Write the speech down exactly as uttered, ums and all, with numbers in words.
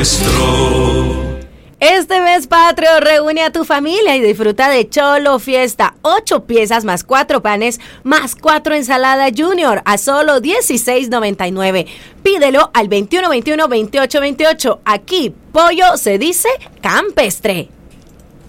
Este mes patrio reúne a tu familia y disfruta de Cholo Fiesta. Ocho piezas más cuatro panes más cuatro ensalada junior a solo dieciséis noventa y nueve. Pídelo al veintiuno veintiuno veintiocho veintiocho. Aquí pollo se dice campestre.